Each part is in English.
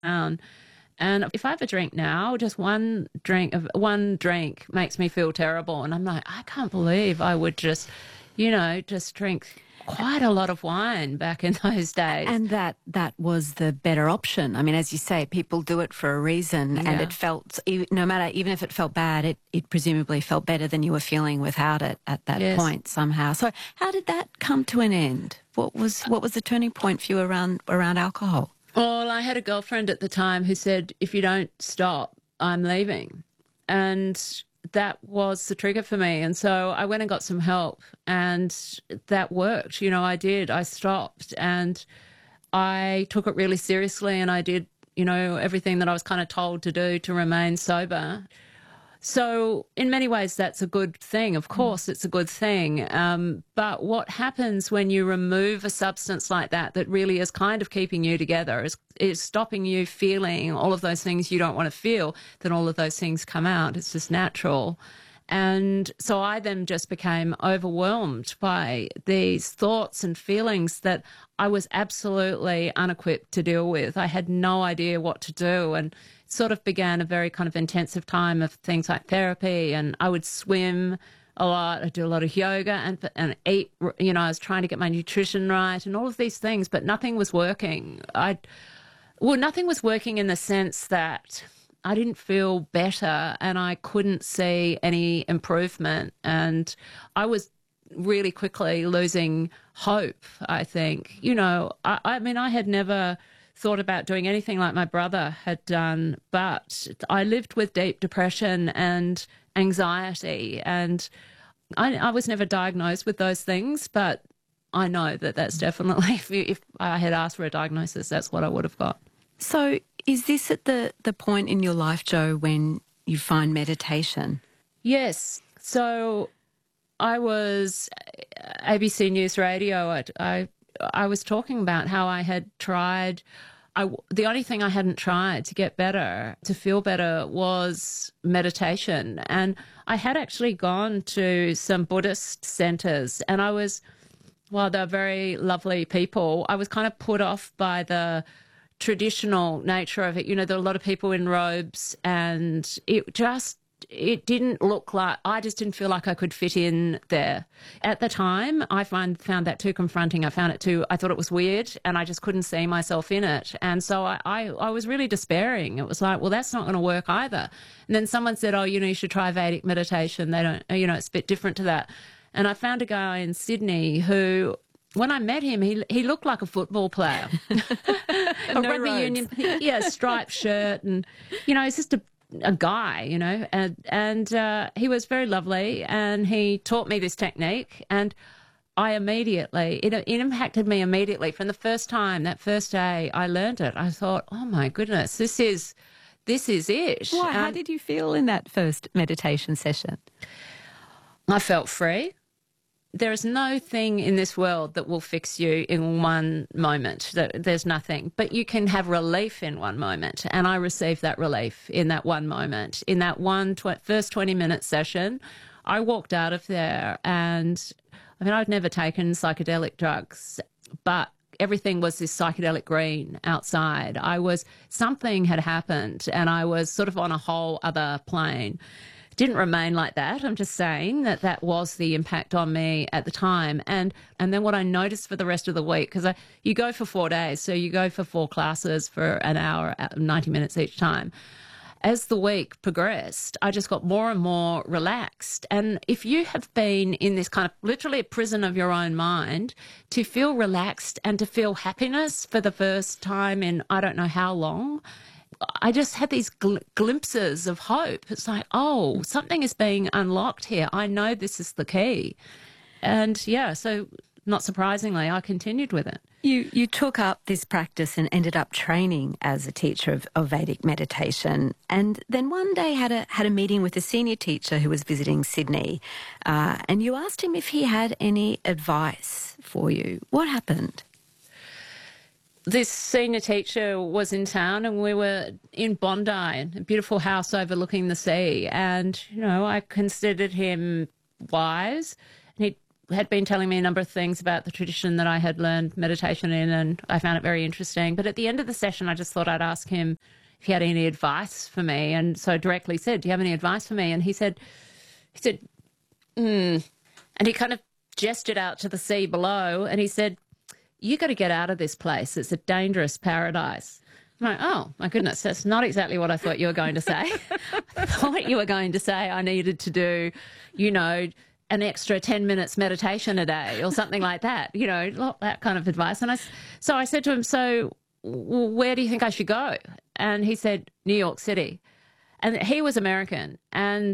down. And if I have a drink now, just one drink makes me feel terrible. And I'm like, I can't believe I would just drink quite a lot of wine back in those days. And that was the better option. I mean, as you say, people do it for a reason, and it felt, no matter, even if it felt bad, it presumably felt better than you were feeling without it at that point somehow. So how did that come to an end? What was the turning point for you around alcohol? Well, I had a girlfriend at the time who said, if you don't stop, I'm leaving. And that was the trigger for me. And so I went and got some help, and that worked. I did. I stopped, and I took it really seriously, and I did, everything that I was kind of told to do to remain sober. So in many ways, that's a good thing. Of course, it's a good thing. But what happens when you remove a substance like that really is kind of keeping you together, is stopping you feeling all of those things you don't want to feel, then all of those things come out. It's just natural. And so I then just became overwhelmed by these thoughts and feelings that I was absolutely unequipped to deal with. I had no idea what to do, and sort of began a very kind of intensive time of things like therapy, and I would swim a lot. I'd do a lot of yoga and eat, I was trying to get my nutrition right and all of these things, but nothing was working. Nothing was working in the sense that I didn't feel better and I couldn't see any improvement. And I was really quickly losing hope, I think. I mean, I had never thought about doing anything like my brother had done, but I lived with deep depression and anxiety, and I was never diagnosed with those things, but I know that that's definitely, if I had asked for a diagnosis, that's what I would have got. So is this at the point in your life, Jo, when you find meditation? Yes. So I was ABC News Radio. I was talking about how I had tried. The only thing I hadn't tried to get better, to feel better, was meditation. And I had actually gone to some Buddhist centres, and they're very lovely people, I was kind of put off by the traditional nature of it. There are a lot of people in robes, and it didn't look like, I just didn't feel like I could fit in there. At the time, I found that too confronting. I thought it was weird, and I just couldn't see myself in it. And so I was really despairing. It was like, well, that's not going to work either. And then someone said, you should try Vedic meditation. They don't, it's a bit different to that. And I found a guy in Sydney who, when I met him, he looked like a football player. A rugby union, striped shirt, and, he's just a guy, and he was very lovely, and he taught me this technique, and it impacted me immediately. From the first time, that first day I learned it, I thought, oh my goodness, this is it. Why? How did you feel in that first meditation session? I felt free. There is no thing in this world that will fix you in one moment. There's nothing. But you can have relief in one moment. And I received that relief in that one moment. In that first 20-minute session, I walked out of there, and I'd never taken psychedelic drugs, but everything was this psychedelic green outside. Something had happened, and I was sort of on a whole other plane. Didn't remain like that. I'm just saying that was the impact on me at the time. And then what I noticed for the rest of the week, because you go for 4 days, so you go for 4 classes for an hour, 90 minutes each time. As the week progressed, I just got more and more relaxed. And if you have been in this kind of literally a prison of your own mind, to feel relaxed and to feel happiness for the first time in I don't know how long, I just had these glimpses of hope. It's like, oh, something is being unlocked here. I know this is the key. And so not surprisingly, I continued with it. You took up this practice and ended up training as a teacher of Vedic meditation, and then one day had a meeting with a senior teacher who was visiting Sydney, and you asked him if he had any advice for you. What happened? This senior teacher was in town, and we were in Bondi, a beautiful house overlooking the sea. And, I considered him wise. And had been telling me a number of things about the tradition that I had learned meditation in, and I found it very interesting. But at the end of the session, I just thought I'd ask him if he had any advice for me. And so I directly said, do you have any advice for me? And he said, and he kind of gestured out to the sea below, and he said, you got to get out of this place. It's a dangerous paradise. I'm like, oh, my goodness, that's not exactly what I thought you were going to say. I thought you were going to say I needed to do, an extra 10 minutes meditation a day or something like that, that kind of advice. And so I said to him, so where do you think I should go? And he said, New York City. And he was American. And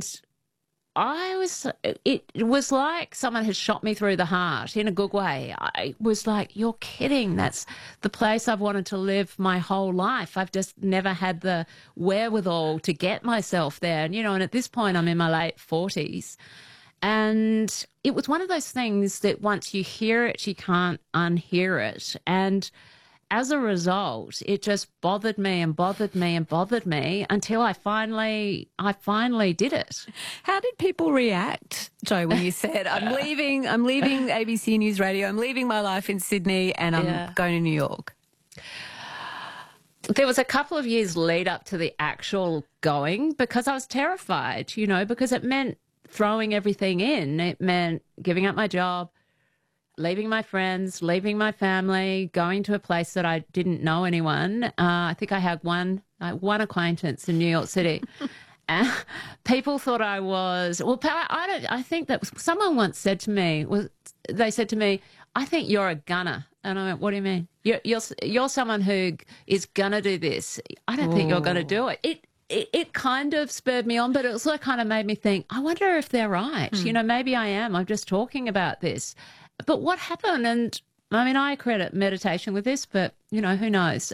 it was like someone had shot me through the heart in a good way. I was like, you're kidding. That's the place I've wanted to live my whole life. I've just never had the wherewithal to get myself there. And, and at this point, I'm in my late 40s. And it was one of those things that once you hear it, you can't unhear it. And as a result, it just bothered me and bothered me and bothered me until I finally did it. How did people react, Jo, when you said, I'm leaving ABC News Radio, I'm leaving my life in Sydney and I'm going to New York? There was a couple of years lead up to the actual going because I was terrified, because it meant throwing everything in. It meant giving up my job, leaving my friends, leaving my family, going to a place that I didn't know anyone. I think I had one acquaintance in New York City. People thought I was, I think that someone once said to me, they said to me, I think you're a gunner. And I went, what do you mean? You're someone who is going to do this. I don't think you're going to do it. It kind of spurred me on, but it also kind of made me think, I wonder if they're right. Maybe I am. I'm just talking about this. But what happened, and I mean, I credit meditation with this, but, who knows?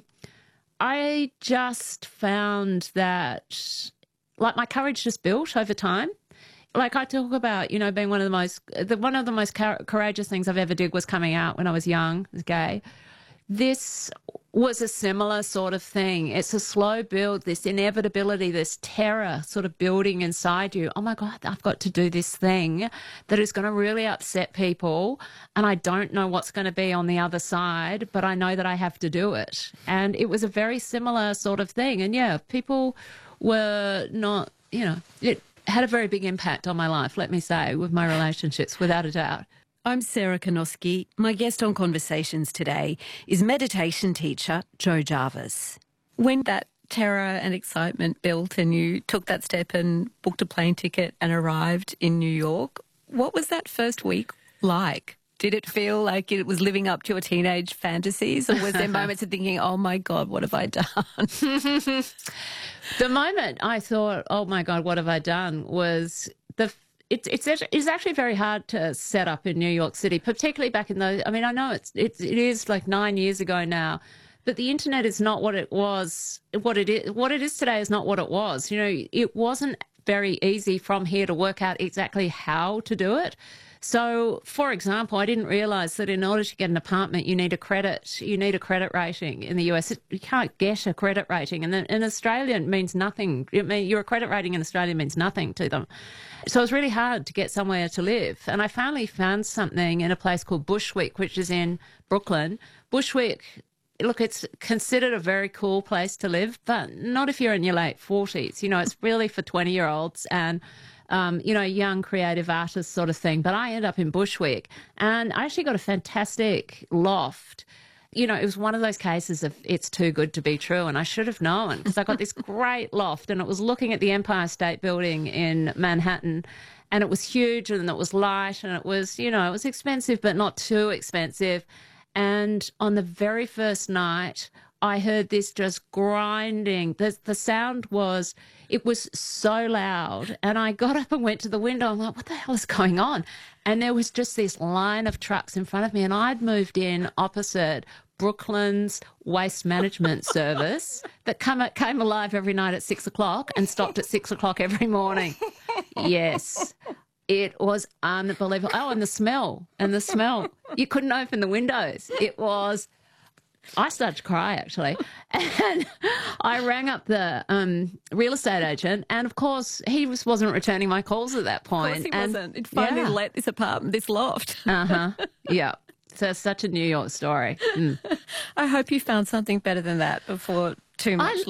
I just found that, my courage just built over time. Like I talk about, being one of the most courageous things I've ever did was coming out when I was young, as gay. This was a similar sort of thing. It's a slow build, this inevitability, this terror sort of building inside you. Oh my God, I've got to do this thing that is going to really upset people. And I don't know what's going to be on the other side, but I know that I have to do it. And it was a very similar sort of thing. And people were not, it had a very big impact on my life, let me say, with my relationships, without a doubt. I'm Sarah Kanoski. My guest on Conversations today is meditation teacher Jo Jarvis. When that terror and excitement built and you took that step and booked a plane ticket and arrived in New York, what was that first week like? Did it feel like it was living up to your teenage fantasies, or was there moments of thinking, oh my God, what have I done? The moment I thought, oh my God, what have I done, was it's actually very hard to set up in New York City, particularly back in those. I mean, I know it is like 9 years ago now, but the internet is not what it was. What it is today is not what it was. It wasn't very easy from here to work out exactly how to do it. So, for example, I didn't realise that in order to get an apartment, you need a credit rating in the US. You can't get a credit rating, and then in Australia it means nothing. Your credit rating in Australia means nothing to them. So it was really hard to get somewhere to live. And I finally found something in a place called Bushwick, which is in Brooklyn. Bushwick, look, it's considered a very cool place to live, but not if you're in your late 40s. It's really for 20-year-olds and young creative artists sort of thing. But I ended up in Bushwick and I actually got a fantastic loft. It was one of those cases of it's too good to be true, and I should have known because I got this great loft and it was looking at the Empire State Building in Manhattan, and it was huge and it was light and it was, it was expensive but not too expensive. And on the very first night, I heard this just grinding. The sound was so loud. And I got up and went to the window. I'm like, what the hell is going on? And there was just this line of trucks in front of me. And I'd moved in opposite Brooklyn's waste management service that came alive every night at 6 o'clock and stopped at 6 o'clock every morning. Yes. It was unbelievable. Oh, and the smell. You couldn't open the windows. It was I started to cry, actually. And I rang up the real estate agent, and of course, he wasn't returning my calls at that point. Of course he wasn't. He'd finally let this apartment, this loft. Yeah. So it's such a New York story. I hope you found something better than that before too much